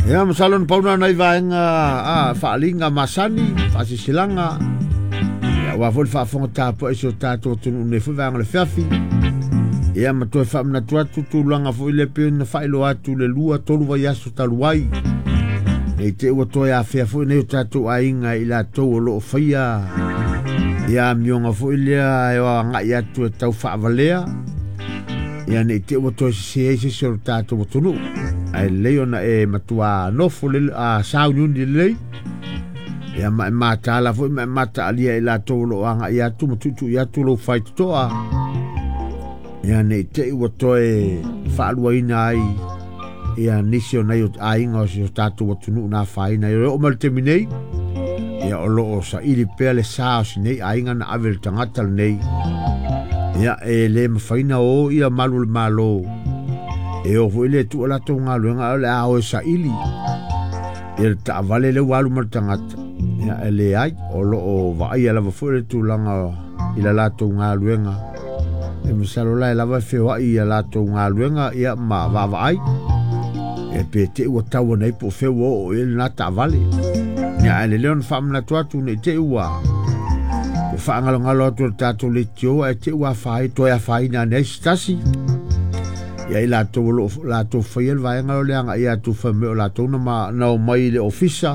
Ia masalon pauna nai vaenga faalinga masani faasisilanga ia ua foi faafoga tapo ese o tatou tunu nei foi vaega le feafi ia matoe faamanatu atu tulaga foi le pena failo atu le lua tolu vai aso talu ai nei te ua toe afea foi nei o tatou aiga i latou o loo faia ia mioga foi lea e o agai atu e tau faavalea ia nei te ua toe sesea sese o tatou tunu ai lei ona e matua nofo le a sauniuni lei ia ma matala foi ma mata alia i latou lo anga ia tu matutu ia tu lo fai toa ia nei te ua toe faaluaina ai ia nisi ona i ainga o si o tatou atunu na faina ia o mal terminei ia o lo sa ili pea le sa o si nei ainga na avel tangata nei ia e le mafaina o ia malu le malo e o foi le tu ala tonga luenga le a o sa ili e ta vale le walu mal tangata ia ele ai o lo o vai ala foi le tu langa ila la tonga luenga e misalo la lava fe wa ia la tonga luenga ia ma va vai e pe te o tawo nei po fe o ele na ta vale ia ele leon famna tu ne te ua o fa ngalo tu tatu le tio e te ua fai to ia fai na nei stasi ia la to foi el vai ngalo le anga ia tu fa me la to na no mai le ofisa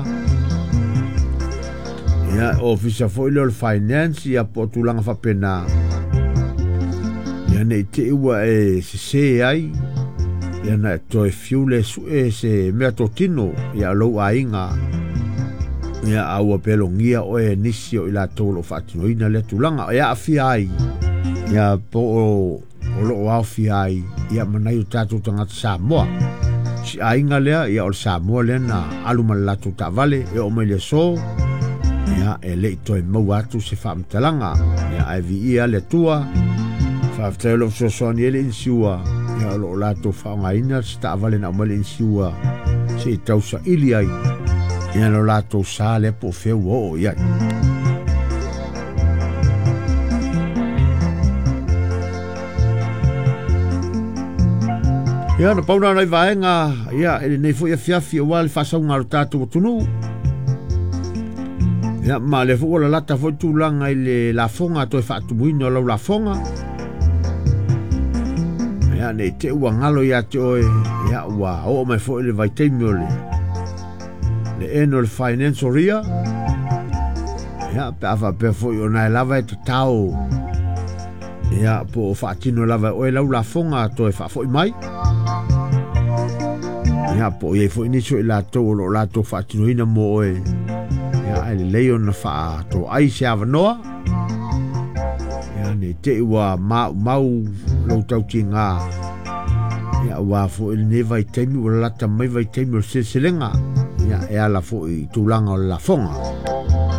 ia ofisa foi le finance ia potulanga fa pena ia nei te ua e se ai ia na to e fiule su e se me to tino ia lo ainga ia au pelongia o e nisio ila to lo fatino ina le tulanga ia afiai ia po o lo afiai ia manai tatu tanga Samoa si ainga lea ia o Samoa le na aluma latu ta vale e o mele so ia e le to e mau atu se famtalanga ia ai vi ia le tua fa telo so son ele insiua ia lo latu fa ngaina sta vale na mele insiua se tausa iliai ia lo latu sale po feu o ia ia na pauna nai vaenga ia ele nei foi fiafi o wal fa saunga o tatou tunu ia ma le fo la lata foi tulanga ile la fonga to fa tumuino lo la fonga ia nei te ua ngalo ia te oe ia ua o mai foi le vai te miole le annual financial ria ia pe ava pe foi ona lava te tau ia po fa tino lava o la fonga to fa foi mai ia po ye foi ni so la to fa tino ina mo e ia ele leon fa to ai se avanoa ia ni te ua mau lo tau tinga ia ua foi ni vai temi o la ta mai vai temi o se selenga ia e ala foi tulanga o la fonga